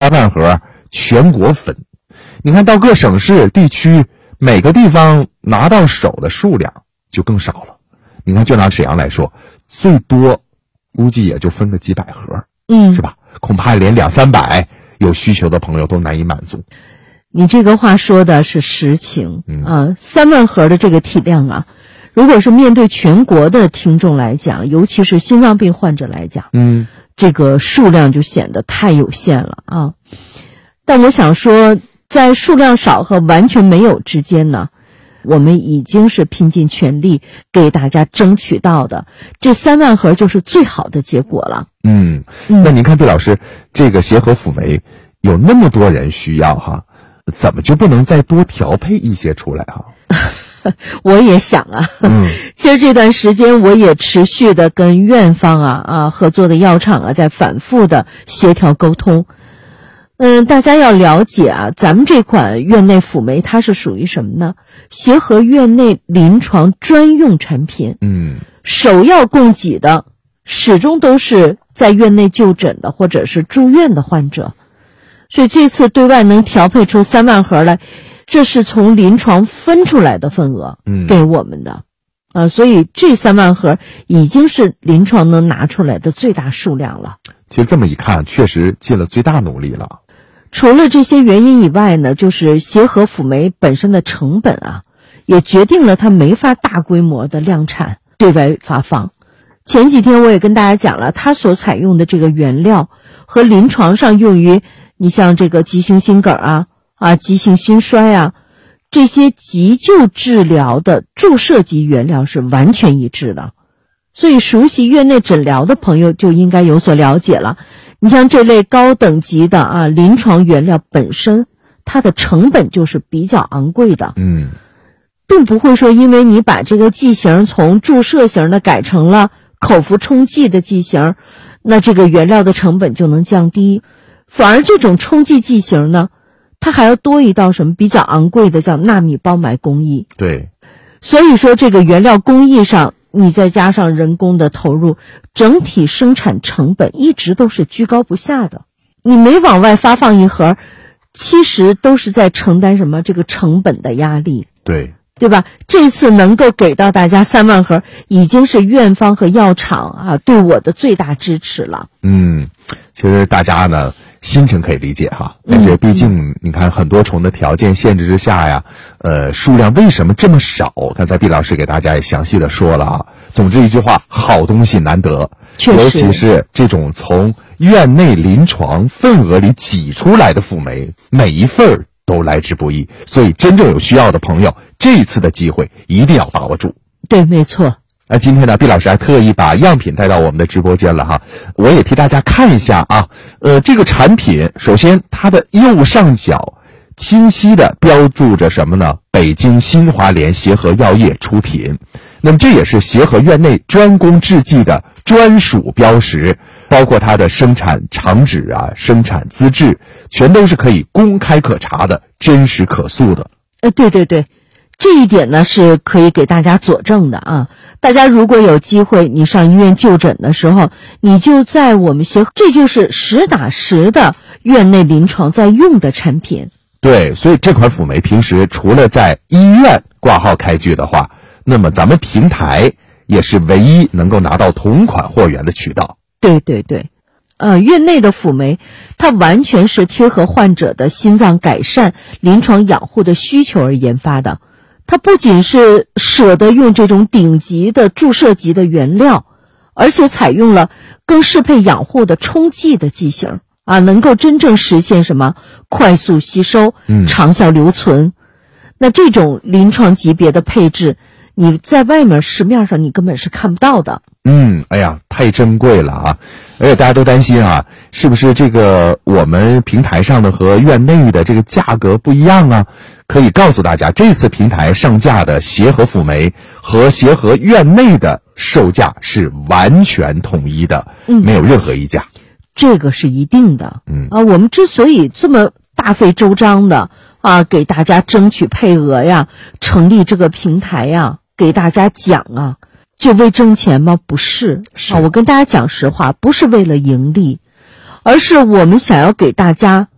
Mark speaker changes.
Speaker 1: 3万盒全国分。你看到各省市地区，每个地方拿到手的数量就更少了。你看就拿沈阳来说，最多估计也就分个几百盒，是吧？恐怕连200-300有需求的朋友都难以满足。
Speaker 2: 你这个话说的是实情，3万盒的这个体量啊，如果是面对全国的听众来讲，尤其是心脏病患者来讲，这个数量就显得太有限了啊。但我想说，在数量少和完全没有之间呢，我们已经是拼尽全力给大家争取到的，这3万盒就是最好的结果了。
Speaker 1: 那您看毕老师，这个协和辅酶有那么多人需要哈，怎么就不能再多调配一些出来哈？
Speaker 2: 我也想其实这段时间我也持续的跟院方合作的药厂在反复的协调沟通。大家要了解咱们这款院内辅酶它是属于什么呢？协和院内临床专用产品。首要供给的始终都是在院内就诊的或者是住院的患者，所以这次对外能调配出3万盒来，这是从临床分出来的份额给我们的所以这3万盒已经是临床能拿出来的最大数量了。
Speaker 1: 其实这么一看，确实尽了最大努力了。
Speaker 2: 除了这些原因以外呢，就是协和辅酶本身的成本也决定了它没法大规模的量产对外发放。前几天我也跟大家讲了，它所采用的这个原料和临床上用于你像这个急性心梗急性心衰这些急救治疗的注射级原料是完全一致的。所以熟悉院内诊疗的朋友就应该有所了解了。你像这类高等级的临床原料本身，它的成本就是比较昂贵的。并不会说因为你把这个剂型从注射型的改成了口服冲剂的剂型，那这个原料的成本就能降低。反而这种冲剂剂型呢，它还要多一道什么比较昂贵的叫纳米包埋工艺。
Speaker 1: 对，
Speaker 2: 所以说这个原料工艺上你再加上人工的投入，整体生产成本一直都是居高不下的。你每往外发放一盒，其实都是在承担什么这个成本的压力。对吧？这次能够给到大家3万盒，已经是院方和药厂对我的最大支持了。
Speaker 1: 其实大家呢心情可以理解哈，但是毕竟你看很多重的条件限制之下呀，数量为什么这么少？刚才毕老师给大家也详细的说了总之一句话，好东西难得，尤其是这种从院内临床份额里挤出来的辅酶，每一份都来之不易，所以真正有需要的朋友，这一次的机会一定要把握住。
Speaker 2: 对，没错。
Speaker 1: 那今天呢，毕老师还特意把样品带到我们的直播间了哈，我也替大家看一下这个产品，首先它的右上角清晰的标注着什么呢？北京新华联协和药业出品。那么这也是协和院内专攻制剂的专属标识，包括它的生产厂址生产资质，全都是可以公开可查的，真实可诉的。
Speaker 2: 对，这一点呢是可以给大家佐证的大家如果有机会你上医院就诊的时候，你就在我们协和，这就是实打实的院内临床在用的产品。
Speaker 1: 对，所以这款辅酶平时除了在医院挂号开具的话，那么咱们平台也是唯一能够拿到同款货源的渠道。
Speaker 2: 对，院内的辅酶它完全是贴合患者的心脏改善、临床养护的需求而研发的。它不仅是舍得用这种顶级的注射级的原料，而且采用了更适配养护的冲剂的剂型能够真正实现什么快速吸收、长效留存。那这种临床级别的配置，你在外面市面上你根本是看不到的。
Speaker 1: 哎呀，太珍贵了而且大家都担心是不是这个我们平台上的和院内的这个价格不一样可以告诉大家，这次平台上架的协和辅酶和协和院内的售价是完全统一的，没有任何溢价。
Speaker 2: 这个是一定的。我们之所以这么大费周章的给大家争取配额成立这个平台给大家讲就为挣钱吗？不是我跟大家讲实话，不是为了盈利，而是我们想要给大家